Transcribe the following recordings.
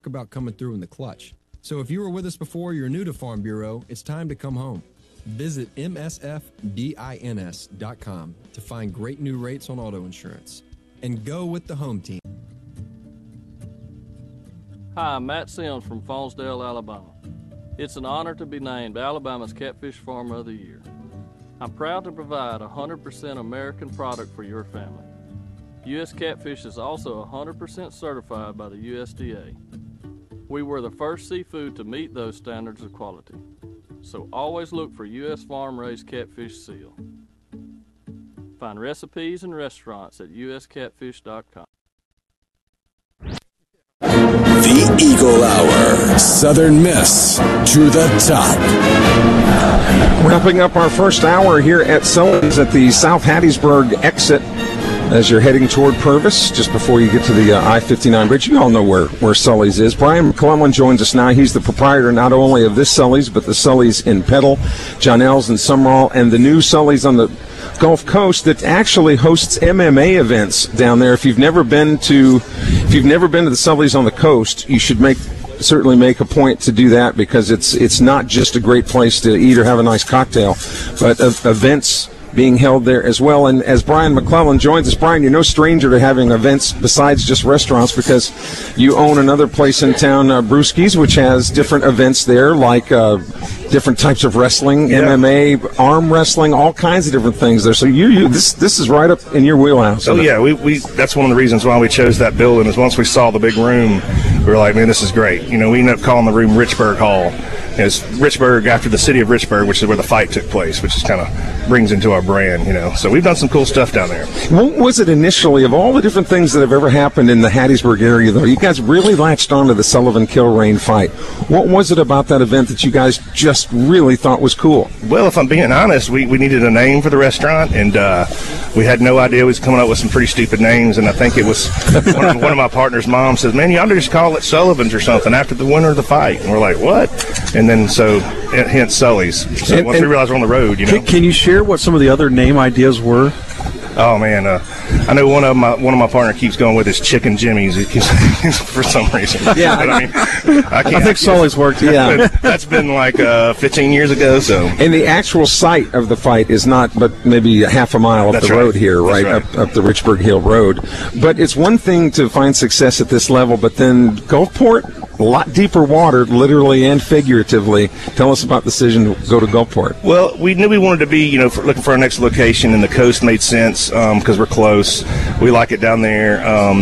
about coming through in the clutch. So if you were with us before, you're new to Farm Bureau, it's time to come home. Visit msfbins.com to find great new rates on auto insurance. And go with the home team. Hi, I'm Matt Sims from Faunsdale, Alabama. It's an honor to be named Alabama's Catfish Farmer of the Year. I'm proud to provide 100% American product for your family. U.S. Catfish is also 100% certified by the USDA. We were the first seafood to meet those standards of quality. So always look for U.S. farm-raised catfish seal. Find recipes and restaurants at uscatfish.com. The Eagle Hour, Southern Miss to the top. Wrapping up our first hour here at Sully's at the South Hattiesburg exit as you're heading toward Purvis, just before you get to the I-59 bridge. You all know where Sully's is. Brian McClellan joins us now. He's the proprietor not only of this Sully's, but the Sully's in Petal, Johnell's in Summerall, and the new Sully's on the Gulf Coast that actually hosts MMA events down there. If you've never been to the Sully's on the coast, you should certainly make a point to do that, because it's not just a great place to eat or have a nice cocktail, but events being held there as well. And as Brian McClellan joins us, Brian, you're no stranger to having events besides just restaurants, because you own another place in town, Brewski's, which has different events there, like different types of wrestling, MMA, arm wrestling, all kinds of different things there. So this is right up in your wheelhouse. Oh yeah, we that's one of the reasons why we chose that building. Is once we saw the big room, we were like, man, this is great. We ended up calling the room Richburg Hall. It's Richburg after the city of Richburg, which is where the fight took place, which is kind of brings into our brand, So we've done some cool stuff down there. What was it initially, of all the different things that have ever happened in the Hattiesburg area, though, you guys really latched onto the Sullivan-Kilrain fight. What was it about that event that you guys just really thought was cool? Well, if I'm being honest, we needed a name for the restaurant, and we had no idea. We was coming up with some pretty stupid names, and I think it was one of my partner's mom says, man, you ought to just call it Sullivan's or something after the winner of the fight. And we're like, what? And then hence Sully's. So once we realized we're on the road, Can you share what some of the other name ideas were? Oh man, I know one of my partner keeps going with his Chicken Jimmy's. It keeps for some reason. Yeah, I think Sully's worked. Yeah, that's been like 15 years ago. So, and the actual site of the fight is not, but maybe half a mile up the road here, right? Up the Richburg Hill Road. But it's one thing to find success at this level, but then Gulfport, a lot deeper water, literally and figuratively. Tell us about the decision to go to Gulfport. Well, we knew we wanted to be, looking for our next location, and the coast made sense because we're close. We like it down there.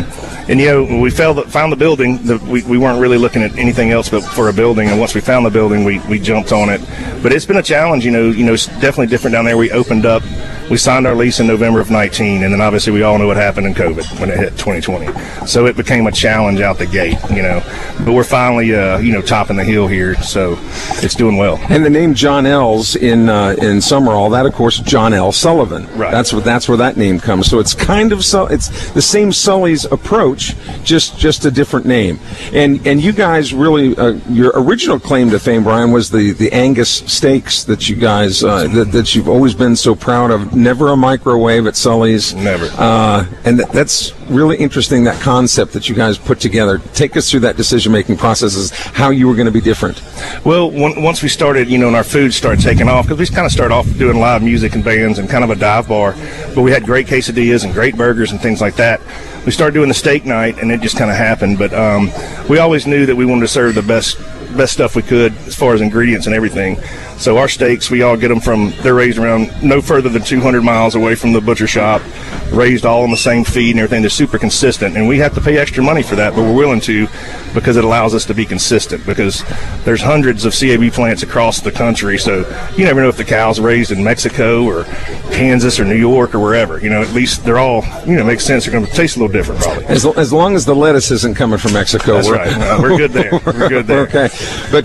And when we found the building, we weren't really looking at anything else but for a building. And once we found the building, we jumped on it. But it's been a challenge. It's definitely different down there. We opened up. We signed our lease in November of 19, and then obviously we all know what happened in COVID when it hit 2020. So it became a challenge out the gate, But we're finally, topping the hill here, so it's doing well. And the name Johnell's in Summerall, that of course John L. Sullivan. Right. That's where that name comes. So it's kind of it's the same Sully's approach, just a different name. And you guys really your original claim to fame, Brian, was the Angus steaks that you guys that you've always been so proud of. Never a microwave at Sully's. Never. And that's really interesting, that concept that you guys put together. Take us through that decision-making process, how you were going to be different. Well, once we started, and our food started taking off, because we kind of started off doing live music and bands and kind of a dive bar, but we had great quesadillas and great burgers and things like that. We started doing the steak night, and it just kind of happened. But we always knew that we wanted to serve the best stuff we could as far as ingredients and everything. So our steaks, we all get them they're raised around no further than 200 miles away from the butcher shop, raised all on the same feed and everything. They're super consistent, and we have to pay extra money for that, but we're willing to, because it allows us to be consistent, because there's hundreds of CAB plants across the country, so you never know if the cow's raised in Mexico or Kansas or New York or wherever. At least they're all, makes sense. They're going to taste a little different probably. As long as the lettuce isn't coming from Mexico. That's right. No, we're good there. We're good there. Okay. But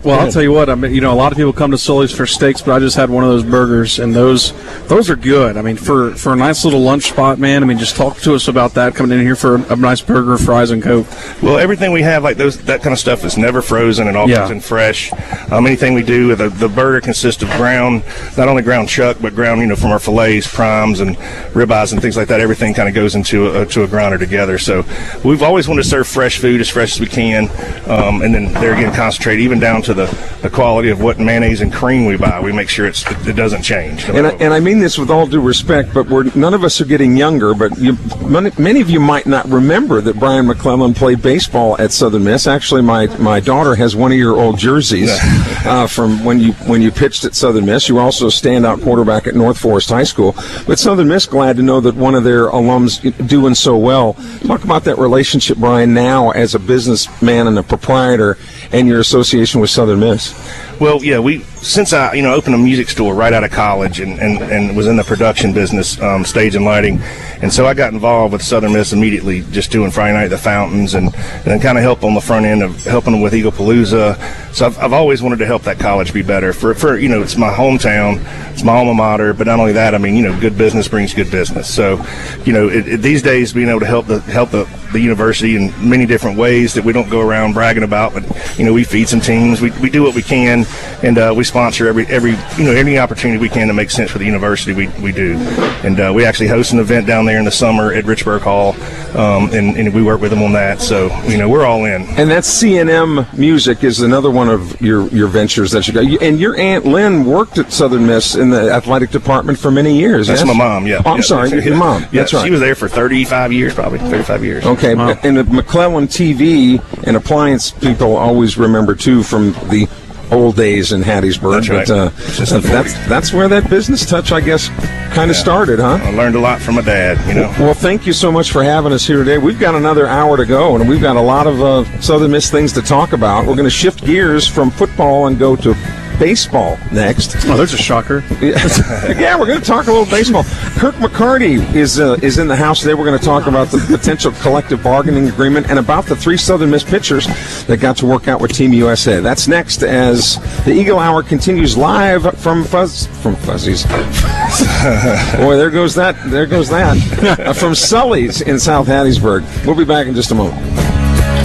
Well, I'll tell you what. I mean, a lot of people come to Sully's for steaks, but I just had one of those burgers, and those are good. I mean, for a nice little lunch spot, man. I mean, just talk to us about that. Coming in here for a nice burger, fries, and Coke. Well, everything we have, like that kind of stuff, is never frozen. It all comes in fresh. Anything we do, the burger consists of not only ground chuck, but ground, from our fillets, primes, and ribeyes, and things like that. Everything kind of goes into a grinder together. So we've always wanted to serve fresh food as fresh as we can, and then there again concentrate even down to the quality of what mayonnaise and cream we buy. We make sure it doesn't change. And I mean this with all due respect, but none of us are getting younger, but many of you might not remember that Brian McClellan played baseball at Southern Miss. Actually, my daughter has one of your old jerseys from when you pitched at Southern Miss. You were also a standout quarterback at North Forest High School. But Southern Miss, glad to know that one of their alums doing so well. Talk about that relationship, Brian, now as a businessman and a proprietor, and your association with Southern Miss. Well, yeah, since I opened a music store right out of college and was in the production business, stage and lighting, and so I got involved with Southern Miss immediately, just doing Friday Night at the Fountains and then kind of help on the front end of helping them with Eaglepalooza. So I've always wanted to help that college be better. For it's my hometown, it's my alma mater, but not only that, I mean, good business brings good business. So, these days being able to help the university in many different ways that we don't go around bragging about, but we feed some teams, we do what we can, and we sponsor every opportunity we can to make sense for the university. We do, and we actually host an event down there in the summer at Richburg Hall, and we work with them on that. So we're all in. And that's C&M Music is another one of your ventures that you got. And your Aunt Lynn worked at Southern Miss in the athletic department for many years. That's my mom. Yeah. Oh, I'm sorry, your mom. Yeah, that's right. She was there for 35 years, probably 35 years. Okay, wow. And the McClellan TV and appliance people always remember too from the old days in Hattiesburg. That's right. But that's where that business touch, I guess, kind of started, huh? I learned a lot from my dad, Well, thank you so much for having us here today. We've got another hour to go, and we've got a lot of Southern Miss things to talk about. We're going to shift gears from football and go to baseball next. Oh, there's a shocker. Yeah, we're going to talk a little baseball. Kirk McCarty is in the house today. We're going to talk about the potential collective bargaining agreement and about the 3 Southern Miss pitchers that got to work out with Team USA. That's next as the Eagle Hour continues live from Fuzzies. Boy, there goes that. From Sully's in South Hattiesburg. We'll be back in just a moment.